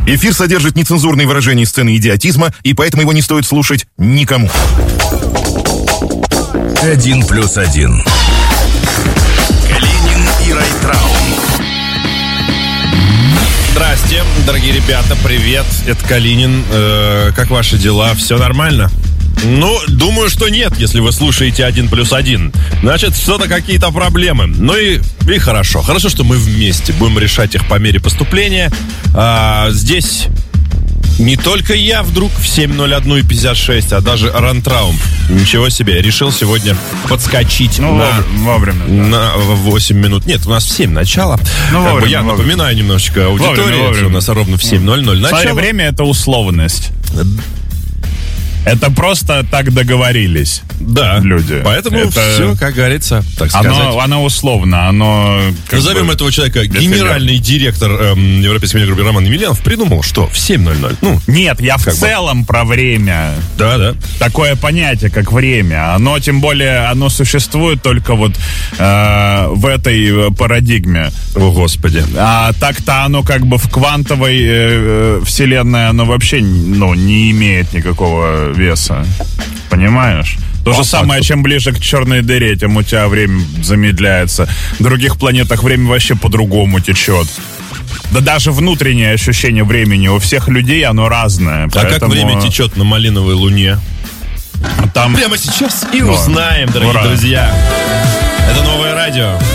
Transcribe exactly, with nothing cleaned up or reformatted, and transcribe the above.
Эфир содержит нецензурные выражения и сцены идиотизма, и поэтому его не стоит слушать никому. Один плюс один. Калинин и Райtraum. Здрасте, дорогие ребята, привет, это Калинин. Э, как ваши дела? Все нормально? Ну, думаю, что нет, если вы слушаете один плюс один. Значит, что-то, какие-то проблемы. Ну и, и хорошо. Хорошо, что мы вместе будем решать их по мере поступления. А, здесь не только я вдруг в семь ноль один пятьдесят шесть, а даже Райtraum. Ничего себе, решил сегодня подскочить ну, на, вовремя, да. на восемь минут. Нет, у нас в семь начало. Ну, как вовремя, бы я вовремя. напоминаю немножечко аудитории, Вовремя, вовремя. что у нас ровно в семь ноль ноль начало. Смотри, время — это условность. Это просто так договорились. Да, люди. Поэтому это... все, как говорится, так сказать. Оно, оно условно, оно... Назовем бы, этого человека генеральный директор эм, Европейской медиагруппы Роман Емельянов придумал, что в семь ноль ноль. Ну, Нет, я в как целом бы. про время. Да, да. Такое понятие, как время. Оно, тем более, оно существует только вот э, в этой парадигме. О, Господи. А так-то оно как бы в квантовой э, вселенной, оно вообще, ну, не имеет никакого веса. Понимаешь? То же самое, чем ближе к черной дыре, тем у тебя время замедляется. В других планетах время вообще по-другому течет. Да даже внутреннее ощущение времени у всех людей, оно разное. А поэтому... как время течет на малиновой луне? Там... Прямо сейчас и Ну, узнаем, дорогие ура. друзья. Это новое радио.